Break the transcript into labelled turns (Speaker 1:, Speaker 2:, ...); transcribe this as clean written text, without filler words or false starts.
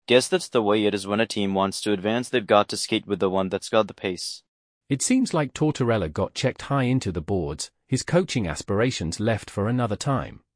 Speaker 1: Guess that's the way it is when a team wants to advance, they've got to skate with the one that's got the pace.
Speaker 2: It seems like Tortorella got checked high into the boards, his coaching aspirations left for another time.